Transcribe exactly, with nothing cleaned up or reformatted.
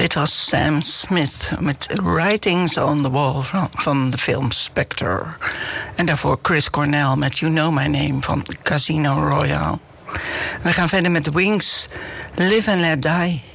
Dit was Sam Smith met Writings on the Wall van, van de film Spectre. En daarvoor Chris Cornell met You Know My Name van Casino Royale. We gaan verder met The Wings, Live and Let Die.